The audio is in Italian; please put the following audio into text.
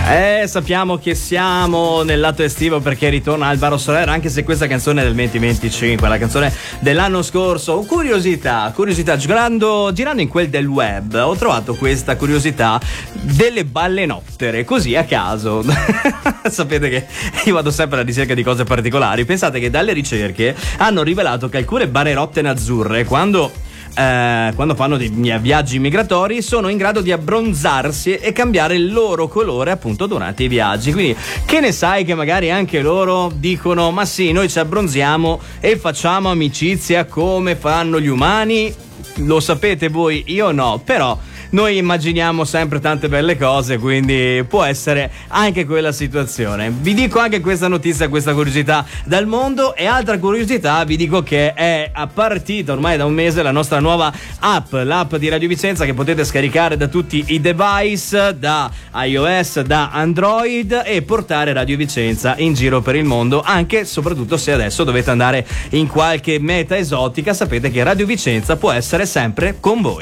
Sappiamo che siamo nel lato estivo perché ritorna Alvaro Soler, anche se questa canzone è del 2025, la canzone dell'anno scorso. Curiosità, girando in quel del web ho trovato questa curiosità delle ballenottere, così a caso. Sapete che io vado sempre alla ricerca di cose particolari. Pensate che dalle ricerche hanno rivelato che alcune ballerottene azzurre, quando fanno dei viaggi migratori, sono in grado di abbronzarsi e cambiare il loro colore appunto durante i viaggi. Quindi che ne sai che magari anche loro dicono: ma sì, noi ci abbronziamo e facciamo amicizia come fanno gli umani? Lo sapete voi? Io no, però noi immaginiamo sempre tante belle cose, quindi può essere anche quella situazione. Vi dico anche questa notizia, questa curiosità dal mondo. E altra curiosità, vi dico che è partita ormai da un mese la nostra nuova app, l'app di Radio Vicenza, che potete scaricare da tutti i device, da iOS, da Android, e portare Radio Vicenza in giro per il mondo. Anche e soprattutto se adesso dovete andare in qualche meta esotica, sapete che Radio Vicenza può essere sempre con voi.